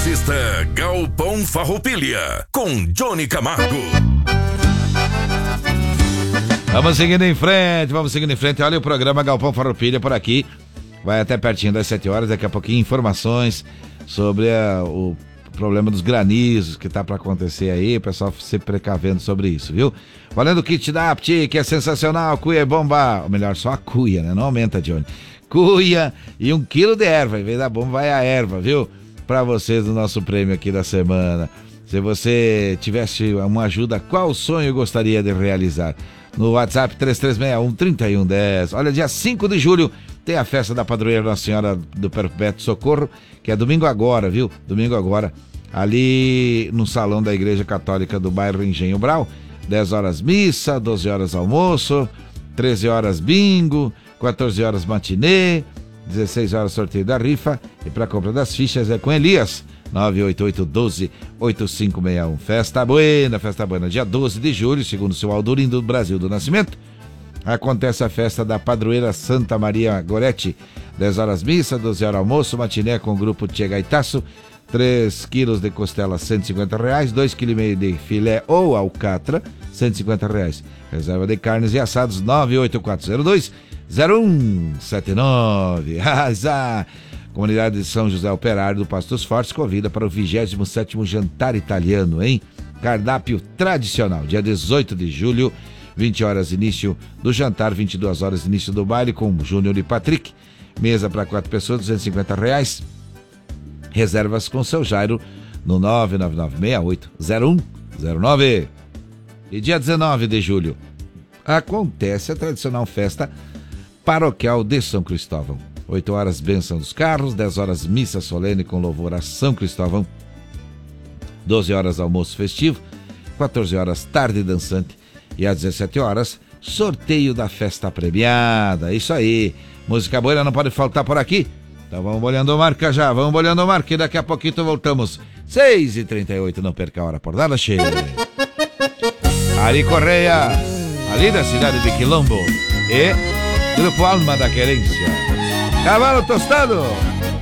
Assista Galpão Farroupilha com Johnny Camargo. Vamos seguindo em frente. Olha o programa Galpão Farroupilha por aqui. Vai até pertinho das 7 horas. Daqui a pouquinho informações sobre o problema dos granizos que tá para acontecer aí. O pessoal se precavendo sobre isso, viu? Valendo o kit da Apti, que é sensacional. Cuia e bomba. Ou melhor, só a cuia, né? Não aumenta, Johnny. Cuia e 1 quilo de erva. Em vez da bomba, vai a erva, viu? Para vocês no nosso prêmio aqui da semana. Se você tivesse uma ajuda, qual sonho gostaria de realizar? No WhatsApp 3361-3110. Olha, dia 5 de julho tem a festa da padroeira Nossa Senhora do Perpétuo Socorro, que é domingo agora, viu? Domingo agora, ali no salão da Igreja Católica do bairro Engenho Brau. 10 horas missa, 12 horas almoço, 13 horas bingo, 14 horas matinê, 16 horas sorteio da rifa. E para compra das fichas é com Elias, 988-12-8561. Festa Buena, dia 12 de julho, segundo o seu Aldurim do Brasil do Nascimento, acontece a festa da padroeira Santa Maria Goretti. 10 horas missa, 12 horas almoço, matiné com o grupo Tia Gaitaço, 3 quilos de costela, R$150, 2,5 kg de filé ou alcatra, R$150. Reserva de carnes e assados, 98402-0179. Comunidade de São José Operário do Pastos Fortes convida para o 27º jantar italiano, hein? Cardápio tradicional, dia 18 de julho, 20 horas início do jantar, 22 horas início do baile com Júnior e Patrick. Mesa para 4 pessoas, R$250. Reservas com seu Jairo no 99968-0109. E dia 19 de julho acontece a tradicional festa paroquial de São Cristóvão. 8 horas bênção dos carros, 10 horas missa solene com louvor a São Cristóvão, 12 horas almoço festivo, 14 horas tarde dançante e às 17 horas sorteio da festa premiada. Isso aí, música boa não pode faltar por aqui. Então vamos bolhando marca já, e daqui a pouquinho voltamos. 6h38, não perca a hora por nada, cheio. Ari Correia, ali da cidade de Quilombo, e Grupo Alma da Querência. Cavalo Tostado.